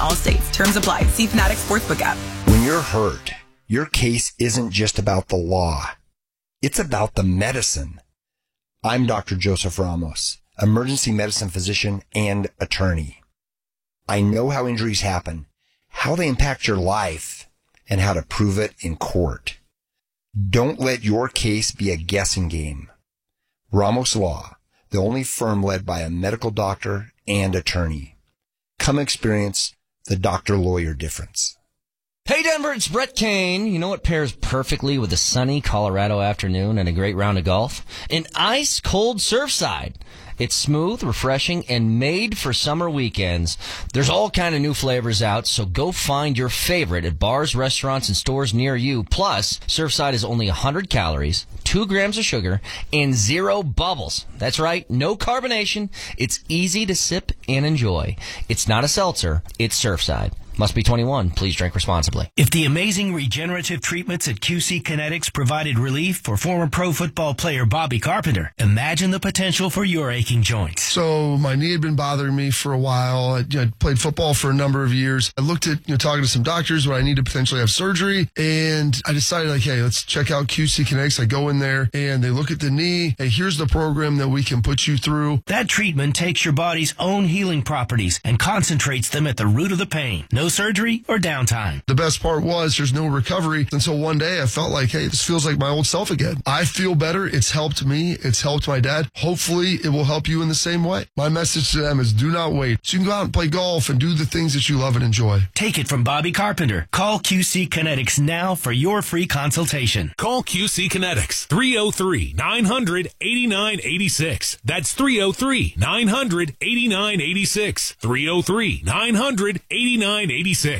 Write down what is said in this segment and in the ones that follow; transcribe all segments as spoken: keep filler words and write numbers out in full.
All states. Terms apply. See Fanatics Sportsbook app. When you're hurt, your case isn't just about the law. It's about the medicine. I'm Doctor Joseph Ramos, emergency medicine physician and attorney. I know how injuries happen, how they impact your life, and how to prove it in court. Don't let your case be a guessing game. Ramos Law, the only firm led by a medical doctor and attorney. Come experience the doctor-lawyer difference. Hey Denver, it's Brett Kane. You know what pairs perfectly with a sunny Colorado afternoon and a great round of golf? An ice-cold Surfside. It's smooth, refreshing, and made for summer weekends. There's all kind of new flavors out, so go find your favorite at bars, restaurants, and stores near you. Plus, Surfside is only one hundred calories, two grams of sugar, and zero bubbles. That's right, no carbonation. It's easy to sip and enjoy. It's not a seltzer, it's Surfside. Must be twenty-one. Please drink responsibly. If the amazing regenerative treatments at Q C Kinetics provided relief for former pro football player Bobby Carpenter, imagine the potential for your aching joints. So my knee had been bothering me for a while. I, you know, I played football for a number of years. I looked at, you know, talking to some doctors where I need to potentially have surgery, and I decided, like, hey, let's check out Q C Kinetics. I go in there, and they look at the knee. Hey, here's the program that we can put you through. That treatment takes your body's own healing properties and concentrates them at the root of the pain. No surgery or downtime. The best part was there's no recovery until one day I felt like, hey, this feels like my old self again. I feel better. It's helped me. It's helped my dad. Hopefully it will help you in the same way. My message to them is do not wait. So you can go out and play golf and do the things that you love and enjoy. Take it from Bobby Carpenter. Call Q C Kinetics now for your free consultation. Call Q C Kinetics, three oh three, nine hundred, eighty-nine eighty-six. That's three oh three, nine hundred, eighty-nine eighty-six. three oh three, nine hundred, eighty-nine eighty-six.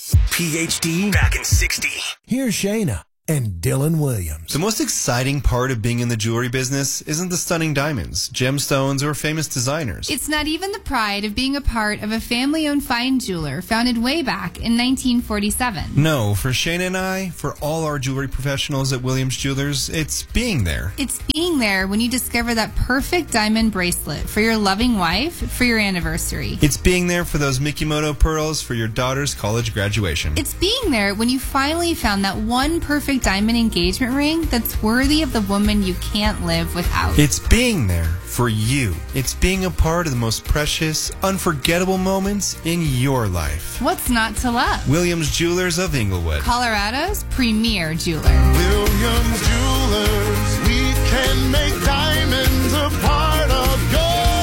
P H D back in sixty. Here's Shayna and Dylan Williams. The most exciting part of being in the jewelry business isn't the stunning diamonds, gemstones, or famous designers. It's not even the pride of being a part of a family-owned fine jeweler founded way back in nineteen forty-seven. No, for Shayna and I, for all our jewelry professionals at Williams Jewelers, it's being there. It's being there when you discover that perfect diamond bracelet for your loving wife for your anniversary. It's being there for those Mikimoto pearls for your daughter's college graduation. It's being there when you finally found that one perfect diamond engagement ring that's worthy of the woman you can't live without. It's being there for you. It's being a part of the most precious, unforgettable moments in your life. What's not to love? Williams Jewelers of Inglewood, Colorado's premier jeweler. Williams Jewelers, we can make diamonds a part of your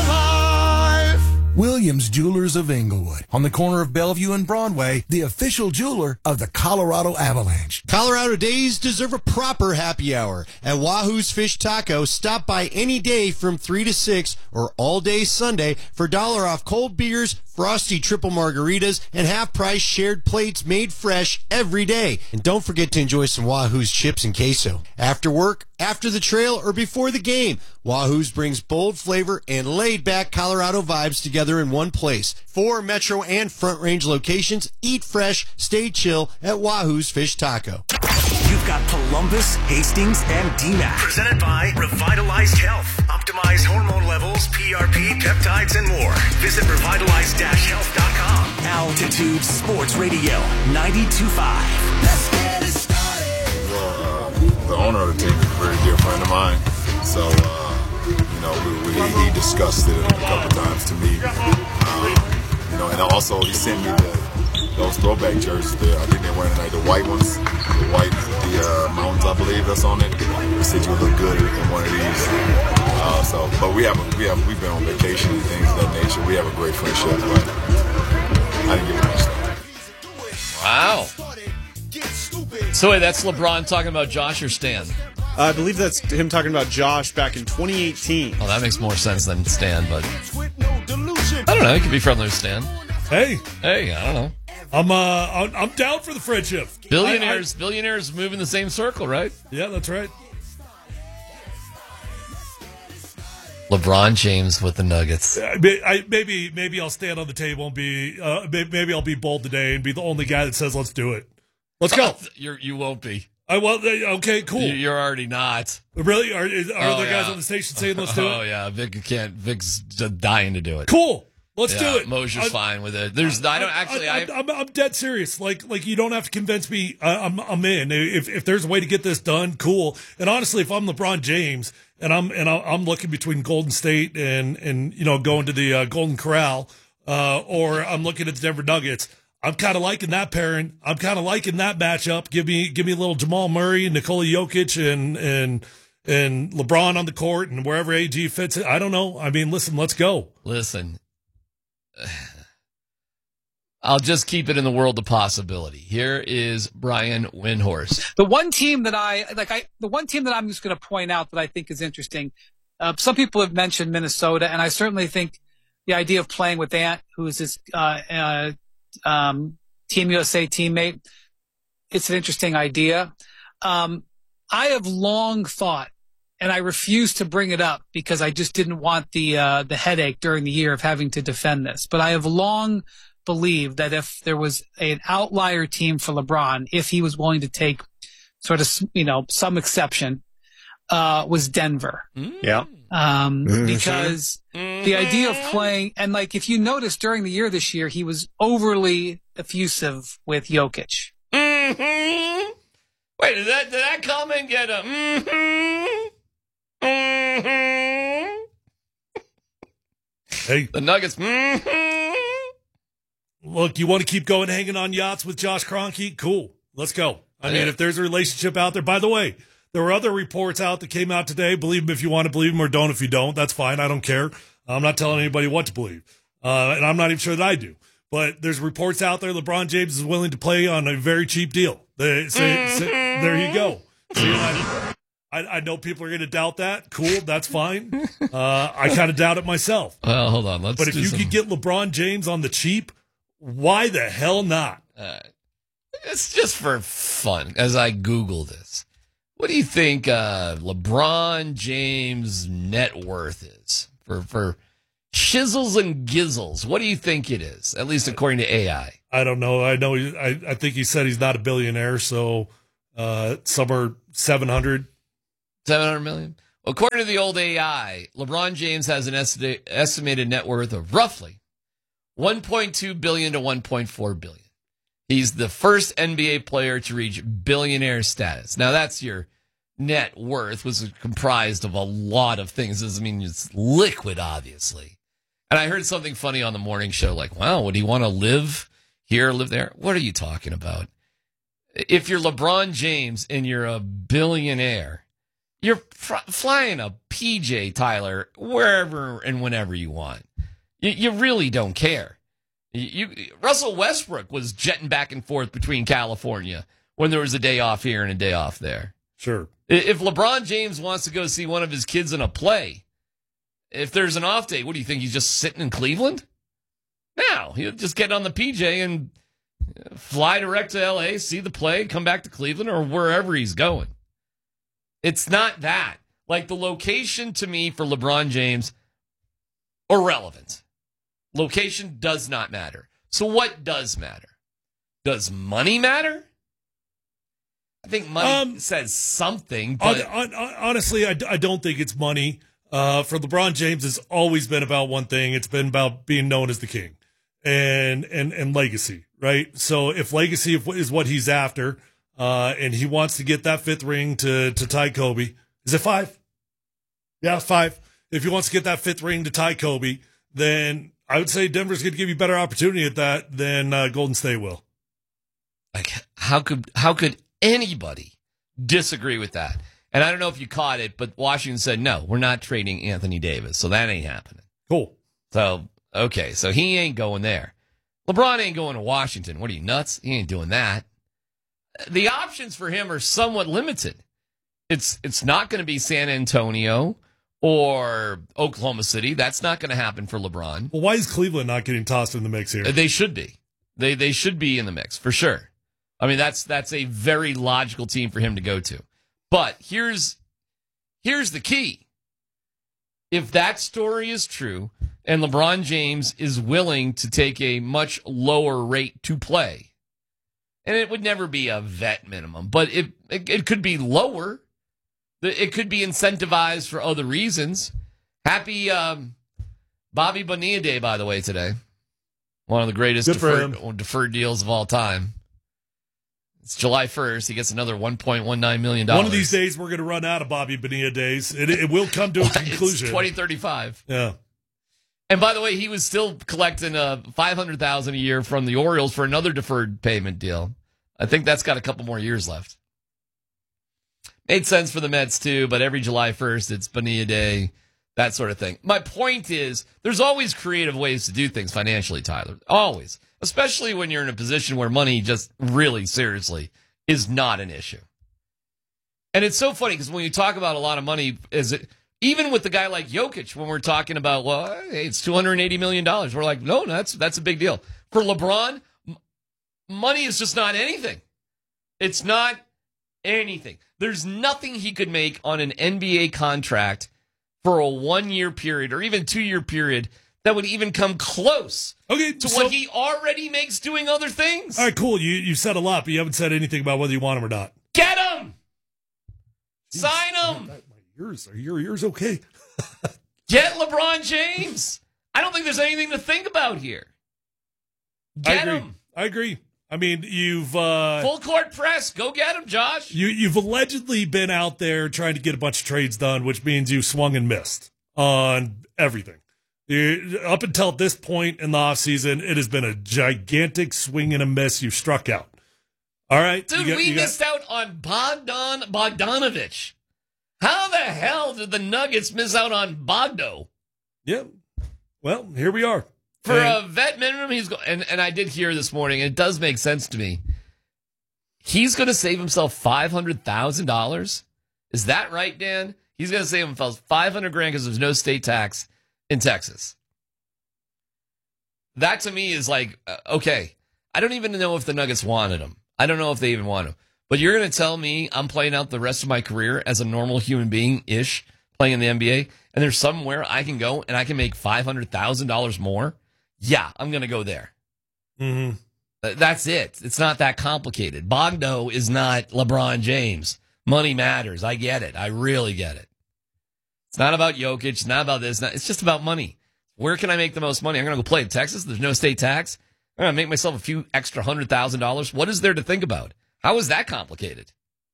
life. Williams Jewelers of Inglewood, on the corner of Bellevue and Broadway, the official jeweler of the Colorado Avalanche. Colorado Days deserve a proper happy hour. At Wahoo's Fish Taco, stop by any day from three to six or all day Sunday for a dollar off cold beers, frosty triple margaritas, and half-price shared plates made fresh every day. And don't forget to enjoy some Wahoo's chips and queso. After work, after the trail, or before the game, Wahoo's brings bold flavor and laid-back Colorado vibes together in one place. Four Metro and Front Range locations. Eat fresh, stay chill at Wahoo's Fish Taco. You've got Columbus, Hastings, and D MAC. Presented by Revitalized Health. Optimize hormone levels, P R P, peptides, and more. Visit revitalize dash health dot com. Altitude Sports Radio, ninety-two point five. Let's get it started. Well, uh, the owner of the team is a very dear friend of mine. So, uh, you know, we, we, he discussed it a couple times to me. Um, you know, and also he sent me the those throwback jerseys. The, I think they're wearing tonight, the white ones, the white, the uh, mountains, I believe that's on it. He said you would look good in one of these. Uh, so, but we have, a, we have, we've been on vacation and things of that nature. We have a great friendship, but I didn't give it much. Wow. So wait, that's LeBron talking about Josh or Stan? Uh, I believe that's him talking about Josh back in twenty eighteen. Oh, that makes more sense than Stan, but I don't know. He could be friendly with Stan. Hey, hey, I don't know. I'm uh, I'm, I'm down for the friendship. Billionaires, I, I, billionaires move in the same circle, right? Yeah, that's right. LeBron James with the Nuggets. Uh, I, maybe maybe I'll stand on the table and be uh, maybe I'll be bold today and be the only guy that says let's do it. Let's go. You're, you won't be. I well, okay, cool. You're already not. Really? Are, are oh, there yeah. guys on the station saying let's do oh, it? Oh yeah, Vic can't. Vic's dying to do it. Cool. Let's yeah, do it. Mosier's I, fine with it. There's, I, I don't actually. I, I, I'm, I'm dead serious. Like, like you don't have to convince me. I, I'm, I'm in. If, if there's a way to get this done, cool. And honestly, if I'm LeBron James and I'm, and I'm looking between Golden State and, and you know, going to the uh, Golden Corral, uh, or I'm looking at the Denver Nuggets, I'm kind of liking that pairing. I'm kind of liking that matchup. Give me, give me a little Jamal Murray and Nikola Jokic and, and, and LeBron on the court and wherever A G fits it. I don't know. I mean, listen, let's go. Listen. I'll just keep it in the world of possibility. Here is Brian Windhorst. The one team that I like, I the one team that I'm just going to point out that I think is interesting. Uh, some people have mentioned Minnesota, and I certainly think the idea of playing with Ant, who is his uh, uh, um, Team U S A teammate, it's an interesting idea. Um, I have long thought, and I refuse to bring it up because I just didn't want the uh, the headache during the year of having to defend this. But I have long believed that if there was an outlier team for LeBron, if he was willing to take sort of, you know, some exception, uh, was Denver. Yeah. Um, Mm-hmm. because the idea of playing, and like if you notice during the year this year, he was overly effusive with Jokic. Mm-hmm. Wait, did that, did that comment get a mm-hmm? Mm-hmm. Hey, the Nuggets. Mm-hmm. Look, you want to keep going hanging on yachts with Josh Kroenke? Cool. Let's go. I mean, if there's a relationship out there, by the way, there were other reports out that came out today. Believe them if you want to believe them, or don't if you don't. That's fine. I don't care. I'm not telling anybody what to believe. Uh, and I'm not even sure that I do. But there's reports out there LeBron James is willing to play on a very cheap deal. They say, Mm-hmm. say, there you go. See, I, I, I know people are going to doubt that. Cool. That's fine. Uh, I kind of doubt it myself. Well, hold on. Let's But if do you some... could get LeBron James on the cheap, why the hell not? Uh, it's just for fun as I Google this. What do you think uh, LeBron James' net worth is for for shizzles and gizzles? What do you think it is? At least according to A I. I don't know. I know. He, I I think he said he's not a billionaire, so uh, somewhere seven hundred. Seven hundred million. Well, according to the old A I, LeBron James has an esti- estimated net worth of roughly one point two billion to one point four billion. He's the first N B A player to reach billionaire status. Now, that's your net worth, was comprised of a lot of things. Doesn't mean it's liquid, obviously. And I heard something funny on the morning show, like, wow, would he want to live here, live there? What are you talking about? If you're LeBron James and you're a billionaire, you're fr- flying a P J, Tyler, wherever and whenever you want. You, you really don't care. You, Russell Westbrook was jetting back and forth between California when there was a day off here and a day off there. Sure. If LeBron James wants to go see one of his kids in a play, if there's an off day, what do you think? He's just sitting in Cleveland? No, he'll just get on the P J and fly direct to L A, see the play, come back to Cleveland or wherever he's going. It's not that. Like, the location to me for LeBron James, irrelevant. Location does not matter. So what does matter? Does money matter? I think money Um, says something, but Hon- hon- honestly, I, I don't think it's money. Uh, for LeBron James, it's always been about one thing. It's been about being known as the king and and and legacy, right? So if legacy is what he's after, uh, and he wants to get that fifth ring to to tie Kobe, is it five? Yeah, five. If he wants to get that fifth ring to tie Kobe, then I would say Denver's going to give you better opportunity at that than uh, Golden State will. like, how could how could anybody disagree with that? And I don't know if you caught it, but Washington said, no, we're not trading Anthony Davis. So that ain't happening. Cool. So, okay, so he ain't going there. LeBron ain't going to Washington. What are you, nuts? He ain't doing that. The options for him are somewhat limited. It's it's not going to be San Antonio or Oklahoma City. That's not going to happen for LeBron. Well, why is Cleveland not getting tossed in the mix here? They should be. They they should be in the mix for sure. I mean, that's that's a very logical team for him to go to. But here's here's the key. If that story is true and LeBron James is willing to take a much lower rate to play, and it would never be a vet minimum, but it it, it could be lower. It could be incentivized for other reasons. Happy um, Bobby Bonilla Day, by the way, today. One of the greatest Good for deferred, deferred deals of all time. It's July first. He gets another one point one nine million dollars. One of these days, we're going to run out of Bobby Bonilla days. It, it will come to a conclusion. It's twenty thirty-five. Yeah. And by the way, he was still collecting uh, five hundred thousand dollars a year from the Orioles for another deferred payment deal. I think that's got a couple more years left. Made sense for the Mets, too, but every July first, it's Bonilla Day, that sort of thing. My point is, there's always creative ways to do things financially, Tyler. Always. Especially when you're in a position where money just really, seriously, is not an issue. And it's so funny because when you talk about a lot of money, is it even with the guy like Jokic, when we're talking about, well, hey, it's two hundred eighty million dollars, we're like, no, that's that's a big deal. For LeBron, m- money is just not anything. It's not anything. There's nothing he could make on an N B A contract for a one-year period or even two-year period that would even come close okay, to so, what he already makes doing other things. All right, cool. You you said a lot, but you haven't said anything about whether you want him or not. Get him! Sign him! My ears, are your ears okay? Get LeBron James! I don't think there's anything to think about here. Get I agree. him! I agree. I mean, you've... Uh, Full court press. Go get him, Josh. You, you've allegedly been out there trying to get a bunch of trades done, which means you swung and missed on everything. You, up until this point in the offseason, it has been a gigantic swing and a miss. You struck out. All right? Dude, got, we got, missed out on Bogdan Bogdanovich. How the hell did the Nuggets miss out on Bogdo? Yeah. Well, here we are. For and, a vet minimum, he's going, and, and I did hear this morning, and it does make sense to me. He's going to save himself five hundred thousand dollars. Is that right, Dan? He's going to save himself five hundred grand because there's no state tax in Texas. That to me is like, uh, okay, I don't even know if the Nuggets wanted him. I don't know if they even want him. But you're going to tell me I'm playing out the rest of my career as a normal human being-ish playing in the N B A, and there's somewhere I can go and I can make five hundred thousand dollars more? Yeah, I'm going to go there. Mm-hmm. That's it. It's not that complicated. Bogdo is not LeBron James. Money matters. I get it. I really get it. It's not about Jokic. It's not about this. It's just about money. Where can I make the most money? I'm going to go play in Texas. There's no state tax. I'm going to make myself a few extra hundred thousand dollars. What is there to think about? How is that complicated?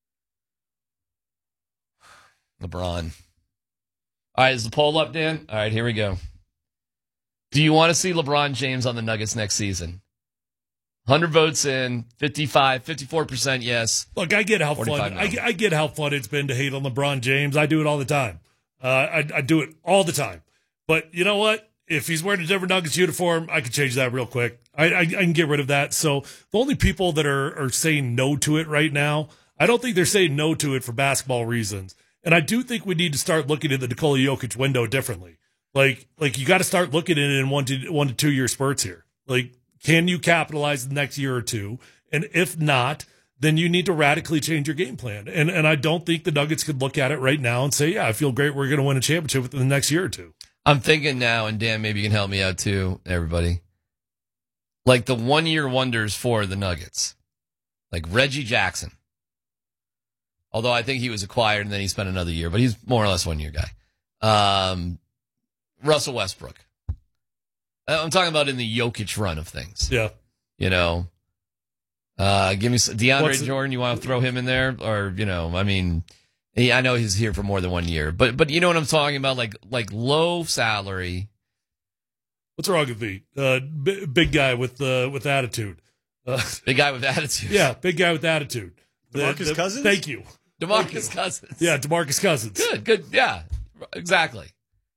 LeBron. All right, is the poll up, Dan? All right, here we go. Do you want to see LeBron James on the Nuggets next season? one hundred votes in, fifty-five, fifty-four percent yes. Look, I get how fun no. I, I get how fun it's been to hate on LeBron James. I do it all the time. Uh, I, I do it all the time. But you know what? If he's wearing a Denver Nuggets uniform, I can change that real quick. I, I, I can get rid of that. So the only people that are, are saying no to it right now, I don't think they're saying no to it for basketball reasons. And I do think we need to start looking at the Nikola Jokic window differently. Like, like you got to start looking at it in one to one to two year spurts here. Like, can you capitalize the next year or two? And if not, then you need to radically change your game plan. And and I don't think the Nuggets could look at it right now and say, yeah, I feel great. We're going to win a championship within the next year or two. I'm thinking now, and Dan, maybe you can help me out too, everybody. Like the one year wonders for the Nuggets, like Reggie Jackson. Although I think he was acquired and then he spent another year, but he's more or less one year guy. Um, Russell Westbrook. I'm talking about in the Jokic run of things. Yeah. You know, uh, give me some, DeAndre What's Jordan. You want to throw him in there? Or, you know, I mean, he, I know he's here for more than one year, but, but you know what I'm talking about? Like, like low salary. What's wrong with me? Uh, b- big guy with, uh, with attitude. Uh, big guy with attitude. Yeah. Big guy with attitude. DeMarcus the, the, Cousins? Thank you. DeMarcus Thank Cousins. You. Yeah. DeMarcus Cousins. Good, good. Yeah, exactly.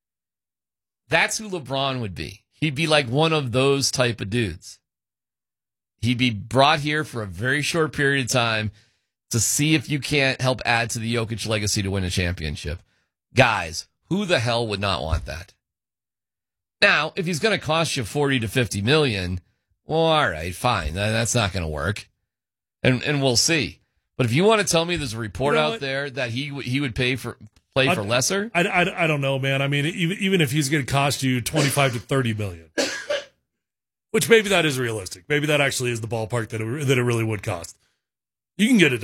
That's who LeBron would be. He'd be like one of those type of dudes. He'd be brought here for a very short period of time to see if you can't help add to the Jokic legacy to win a championship. Guys, who the hell would not want that? Now, if he's going to cost you forty to fifty million, well, all right, fine. That's not going to work. And and we'll see. But if you want to tell me there's a report you know out what? there that he he would pay for play for I, lesser? I, I, I don't know, man. I mean, even even if he's going to cost you twenty-five to thirty million, which maybe that is realistic. Maybe that actually is the ballpark that it, that it really would cost. You can get it done.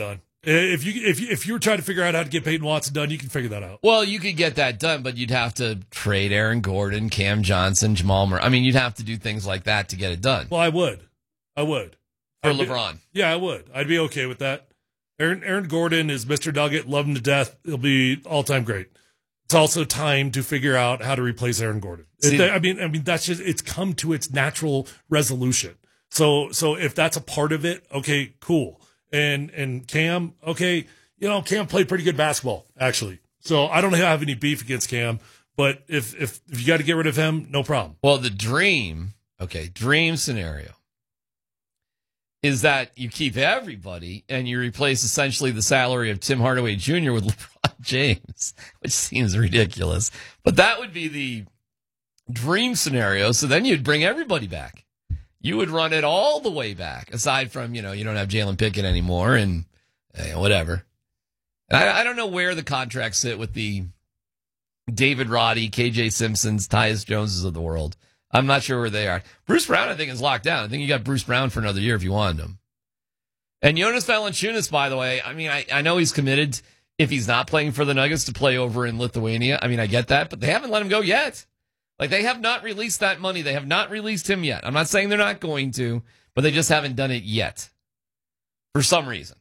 If you if you, if you were trying to figure out how to get Peyton Watson done, you can figure that out. Well, you could get that done, but you'd have to trade Aaron Gordon, Cam Johnson, Jamal Murray. I mean, you'd have to do things like that to get it done. Well, I would. I would. For I'd be- LeBron. yeah, I would. I'd be okay with that. Aaron Aaron Gordon is Mister Nugget. Love him to death. He'll be all-time great. It's also time to figure out how to replace Aaron Gordon. See, It- I mean, I mean that's just it's come to its natural resolution. So so if that's a part of it, okay, cool. And and Cam, okay, you know, Cam played pretty good basketball, actually. So I don't have any beef against Cam, but if if, if you got to get rid of him, no problem. Well, the dream, okay, dream scenario is that you keep everybody and you replace essentially the salary of Tim Hardaway Junior with LeBron James, which seems ridiculous. But that would be the dream scenario. So then you'd bring everybody back. You would run it all the way back, aside from, you know, you don't have Jalen Pickett anymore and eh, whatever. And I, I don't know where the contracts sit with the David Roddy, K J Simpsons, Tyus Joneses of the world. I'm not sure where they are. Bruce Brown, I think, is locked down. I think you got Bruce Brown for another year if you wanted him. And Jonas Valanciunas, by the way, I mean, I, I know he's committed, if he's not playing for the Nuggets, to play over in Lithuania. I mean, I get that, but they haven't let him go yet. Like, they have not released that money. They have not released him yet. I'm not saying they're not going to, but they just haven't done it yet. For some reason.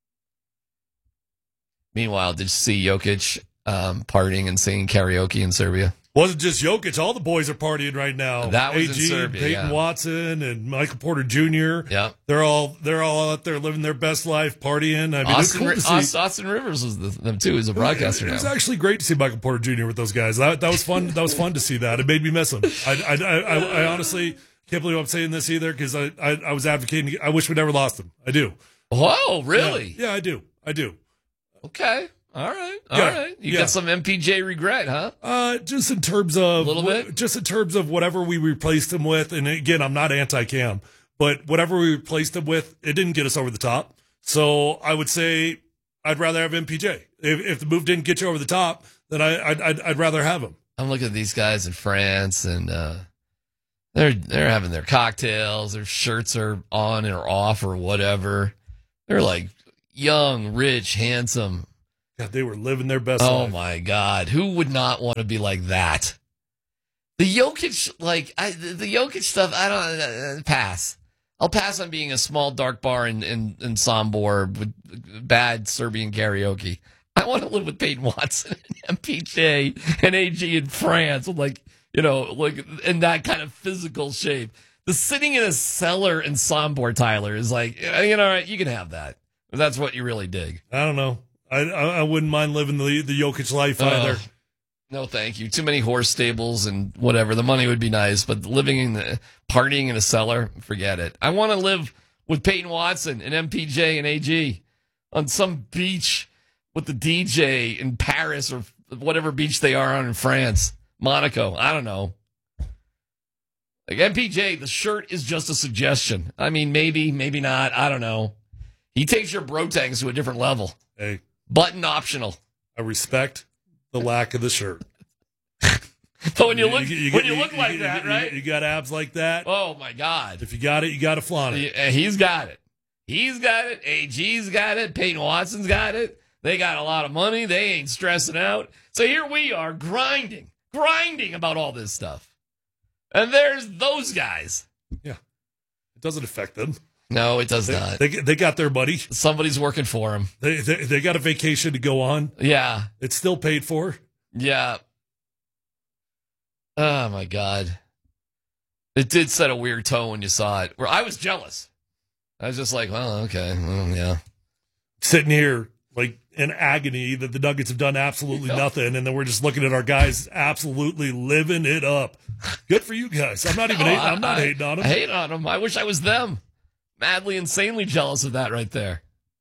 Meanwhile, did you see Jokic um, partying and singing karaoke in Serbia? Wasn't just Jokic. All the boys are partying right now. That was A G, in Serbia, Peyton yeah. Watson and Michael Porter Junior Yeah. They're all they're all out there living their best life, partying. I mean, it's Austin, cool Ri- to see. Austin, Austin Rivers was the, them too. He's a broadcaster It was now. actually great to see Michael Porter Junior with those guys. That that was fun. That was fun to see that. It made me miss him. I I, I, I, I honestly can't believe I'm saying this either because I, I I was advocating. I wish we never lost him. I do. Whoa, really? Yeah, yeah I do. I do. Okay. All right. All Yeah, right. You yeah. got some M P J regret, huh? Uh, just in terms of A little bit? just in terms of whatever we replaced him with, and again, I'm not anti-Cam, but whatever we replaced him with, it didn't get us over the top. So I would say I'd rather have M P J. If, if the move didn't get you over the top, then I, I'd, I'd I'd rather have him. I'm looking at these guys in France, and uh, they're they're having their cocktails. Their shirts are on or off or whatever. They're like young, rich, handsome. God, they were living their best Oh life. my God, who would not want to be like that? The Jokic, like I, the, the Jokic stuff, I don't uh, pass. I'll pass on being a small dark bar in in, in Sombor with bad Serbian karaoke. I want to live with Peyton Watson and M P J and A G in France, with like you know, like in that kind of physical shape. The sitting in a cellar in Sombor, Tyler, is like, you know, all right, you can have that. If that's what you really dig. I don't know. I, I I wouldn't mind living the the Jokic life Uh, either. No, thank you. Too many horse stables and whatever. The money would be nice, but living in the partying in a cellar, forget it. I want to live with Peyton Watson and M P J and A G on some beach with the D J in Paris or whatever beach they are on in France, Monaco. I don't know. Like M P J, the shirt is just a suggestion. I mean, maybe, maybe not. I don't know. He takes your bro tanks to a different level. Hey. Button optional. I respect the lack of the shirt. But when you look, you, when you look like that, you, right? You got abs like that. Oh my God! If you got it, you got to flaunt it. He- uh, He's got it. He's got it. A G's got it. Peyton Watson's got it. They got a lot of money. They ain't stressing out. So here we are grinding, grinding about all this stuff. And there's those guys. Yeah. It doesn't affect them. No, it does They, not. they they got their money. Somebody's working for them. They, they they got a vacation to go on. Yeah. It's still paid for. Yeah. Oh my God. It did set a weird tone when you saw it. Where I was jealous. I was just like, well, okay, well, yeah. Sitting here like in agony that the Nuggets have done absolutely nothing, and then we're just looking at our guys absolutely living it up. Good for you guys. I'm not even. No, hating, I'm not I, hating on them. I hate on them. I wish I was them. Madly, insanely jealous of that right there.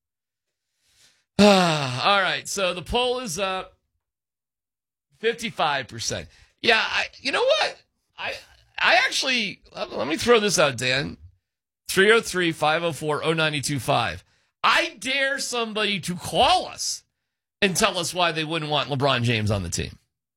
All right, so the poll is up fifty-five percent. Yeah, I, you know what? I I actually, let, let me throw this out, Dan. three oh three, five oh four, oh nine two five. I dare somebody to call us and tell us why they wouldn't want LeBron James on the team.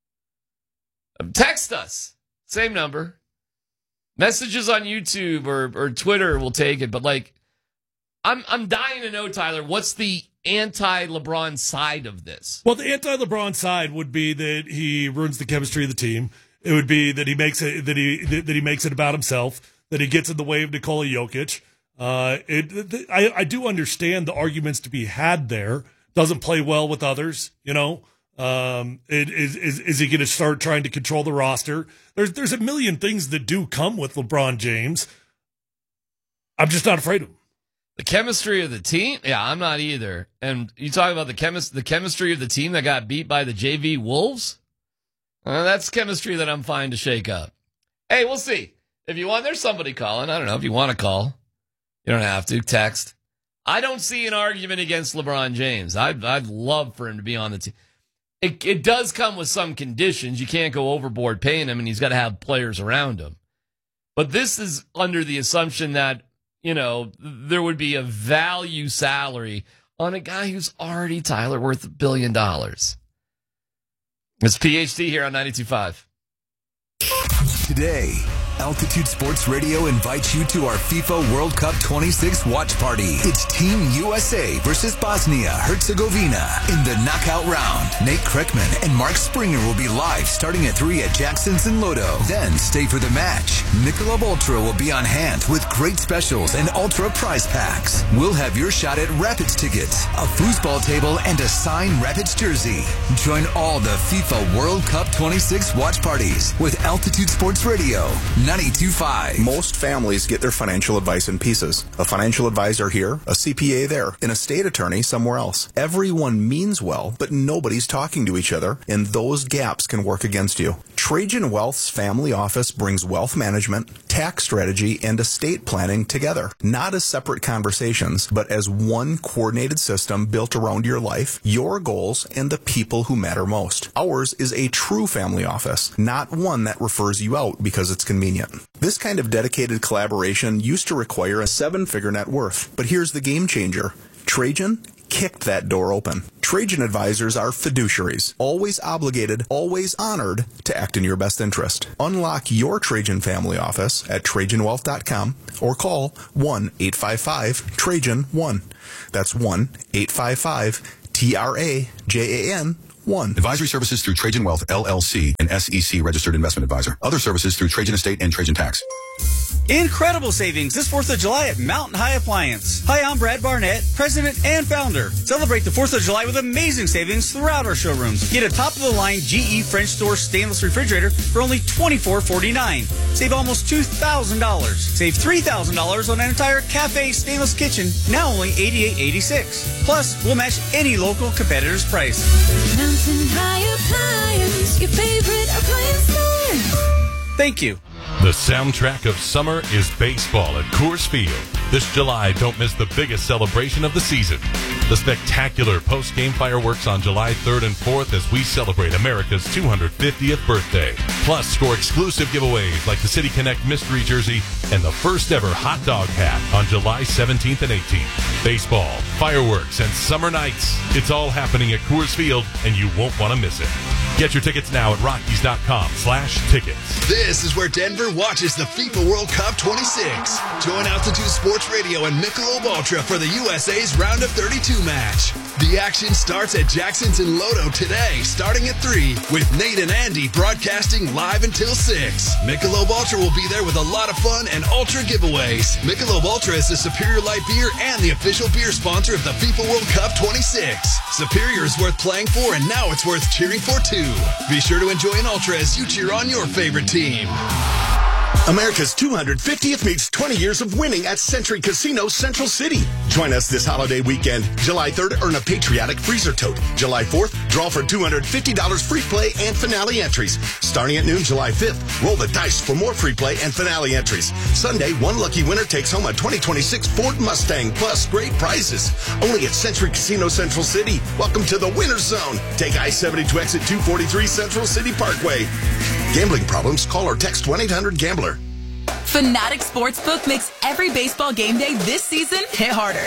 Text us. Same number. Messages on YouTube or, or Twitter will take it. But, like, I'm I'm dying to know, Tyler, what's the anti-LeBron side of this? Well, the anti-LeBron side would be that he ruins the chemistry of the team. It would be that he makes it that he that he makes it about himself. That he gets in the way of Nikola Jokic. Uh, it, th- I, I do understand the arguments to be had there. Doesn't play well with others, you know. Um, it, is, is is he going to start trying to control the roster? There's there's a million things that do come with LeBron James. I'm just not afraid of him. The chemistry of the team? Yeah, I'm not either. And you talk about the chemis- the chemistry of the team that got beat by the J V Wolves? Uh, that's chemistry that I'm fine to shake up. Hey, we'll see. If you want, there's somebody calling. I don't know if you want to call. You don't have to. Text. I don't see an argument against LeBron James. I'd, I'd love for him to be on the team. It, it does come with some conditions. You can't go overboard paying him, and he's got to have players around him. But this is under the assumption that, you know, there would be a value salary on a guy who's already, Tyler, worth a billion dollars. It's P H D here on ninety-two point five. Today, Altitude Sports Radio invites you to our FIFA World Cup twenty-six watch party. It's Team U S A versus Bosnia-Herzegovina in the knockout round. Nate Kreckman and Mark Springer will be live starting at three at Jackson's in Lodo. Then stay for the match. Michelob Ultra will be on hand with great specials and Ultra prize packs. We'll have your shot at Rapids tickets, a foosball table, and a signed Rapids jersey. Join all the FIFA World Cup twenty-six watch parties with Altitude Sports Radio. ninety-two point five. Most families get their financial advice in pieces. A financial advisor here, a C P A there, an estate attorney somewhere else. Everyone means well, but nobody's talking to each other, and those gaps can work against you. Trajan Wealth's family office brings wealth management, tax strategy, and estate planning together. Not as separate conversations, but as one coordinated system built around your life, your goals, and the people who matter most. Ours is a true family office, not one that refers you out because it's convenient. This kind of dedicated collaboration used to require a seven-figure net worth, but here's the game changer. Trajan kicked that door open. Trajan advisors are fiduciaries, always obligated, always honored to act in your best interest. Unlock your Trajan family office at Trajan Wealth dot com or call one eight five five Trajan one. That's one eight five five T R A J A N one. Advisory services through Trajan Wealth, L L C, an S E C registered investment advisor. Other services through Trajan Estate and Trajan Tax. Incredible savings this fourth of July at Mountain High Appliance. Hi, I'm Brad Barnett, president and founder. Celebrate the fourth of July with amazing savings throughout our showrooms. Get a top-of-the-line G E French Door stainless refrigerator for only twenty-four forty-nine. Save almost two thousand dollars. Save three thousand dollars on an entire cafe stainless kitchen, now only eighty-eight eighty-six. Plus, we'll match any local competitor's price. Mountain High Appliance, your favorite appliance store. Thank you. The soundtrack of summer is baseball at Coors Field. This July, don't miss the biggest celebration of the season. The spectacular post-game fireworks on July third and fourth as we celebrate America's two hundred fiftieth birthday. Plus, score exclusive giveaways like the City Connect mystery jersey and the first ever hot dog hat on July seventeenth and eighteenth. Baseball, fireworks, and summer nights. It's all happening at Coors Field, and you won't want to miss it. Get your tickets now at Rockies.com slash tickets. This is where Denver watches the FIFA World Cup twenty-six. Join Altitude Sports Radio and Michelob Ultra for the U S A's Round of thirty-two match. The action starts at Jackson's in Lodo today, starting at three, with Nate and Andy broadcasting live until six. Michelob Ultra will be there with a lot of fun and Ultra giveaways. Michelob Ultra is the Superior Light beer and the official beer sponsor of the FIFA World Cup twenty-six. Superior is worth playing for, and now it's worth cheering for too. Be sure to enjoy an Ultra as you cheer on your favorite team. America's two hundred fiftieth meets twenty years of winning at Century Casino Central City. Join us this holiday weekend. July third, earn a patriotic freezer tote. July fourth, draw for two hundred fifty dollars free play and finale entries. Starting at noon July fifth, roll the dice for more free play and finale entries. Sunday, one lucky winner takes home a twenty twenty-six Ford Mustang plus great prizes. Only at Century Casino Central City. Welcome to the winner's zone. Take I seventy-two exit two forty-three Central City Parkway. Gambling problems? Call or text one eight hundred gambler. Fanatic Sportsbook makes every baseball game day this season hit harder.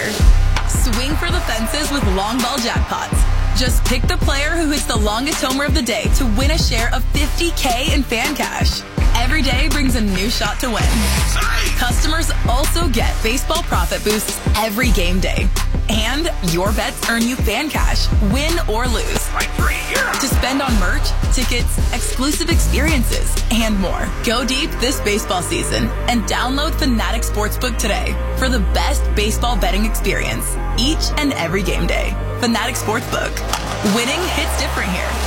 Swing for the fences with long ball jackpots. Just pick the player who hits the longest homer of the day to win a share of fifty K in fan cash. Every day brings a new shot to win. Customers also get baseball profit boosts every game day. And your bets earn you fan cash, win or lose. To spend on merch, tickets, exclusive experiences, and more. Go deep this baseball season and download Fanatic Sportsbook today for the best baseball betting experience each and every game day. Fanatic Sportsbook. Winning hits different here.